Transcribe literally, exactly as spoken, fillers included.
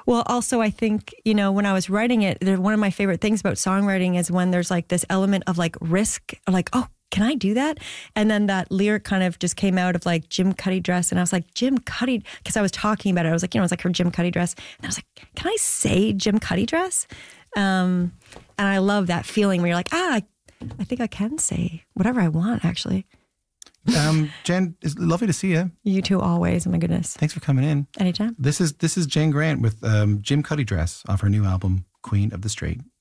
Well, also, I think, you know, when I was writing it, there, one of my favorite things about songwriting is when there's like this element of like risk, like, oh, can I do that? And then that lyric kind of just came out of like Jim Cuddy dress. And I was like, Jim Cuddy, because I was talking about it. I was like, you know, it was like her Jim Cuddy dress. And I was like, can I say Jim Cuddy dress? Um, and I love that feeling where you're like, ah, I, I think I can say whatever I want, actually. Um, Jen, it's lovely to see you. You too, always. Oh my goodness. Thanks for coming in. Anytime. This is this is Jen Grant with um, Jim Cuddy dress off her new album, Queen of the Straight.